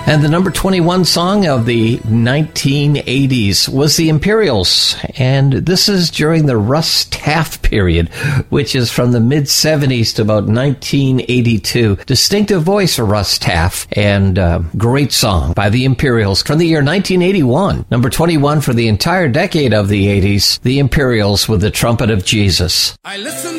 And the number 21 song of the 1980s was the Imperials. And this is during the Russ Taff period, which is from the mid-70s to about 1982. Distinctive voice of Russ Taff, and great song by the Imperials from the year 1981. Number 21 for the entire decade of the 80s, the Imperials with the Trumpet of Jesus. I listen